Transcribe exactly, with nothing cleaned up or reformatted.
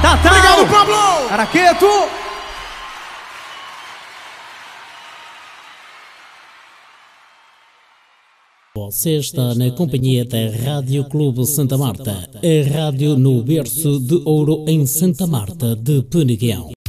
Natal. Obrigado, Pablo. Araqueto. Você está na companhia da Rádio Clube Santa Marta, a rádio no berço de ouro em Santa Marta de Peneguião.